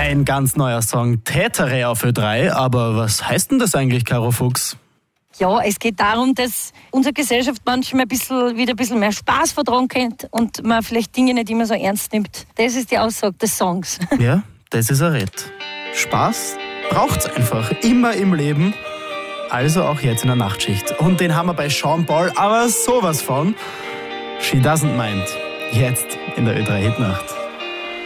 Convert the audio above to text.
Ein ganz neuer Song, Tätere auf Ö3. Aber was heißt denn das eigentlich, Caro Fuchs? Ja, es geht darum, dass unsere Gesellschaft manchmal wieder ein bisschen mehr Spaß vertragen könnte und man vielleicht Dinge nicht immer so ernst nimmt. Das ist die Aussage des Songs. Ja, das ist ein Ritt. Spaß braucht's einfach, immer im Leben. Also auch jetzt in der Nachtschicht. Und den haben wir bei Sean Paul, aber sowas von. She Doesn't Mind. Jetzt in der Ö3 Hitnacht.